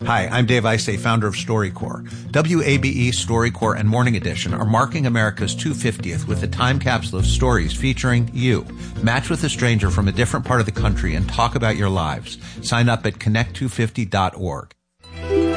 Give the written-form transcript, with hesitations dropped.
Hi, I'm Dave Isay, founder of StoryCorps. WABE, StoryCorps, and Morning Edition are marking America's 250th with a time capsule of stories featuring you. Match with a stranger from a different part of the country and talk about your lives. Sign up at connect250.org.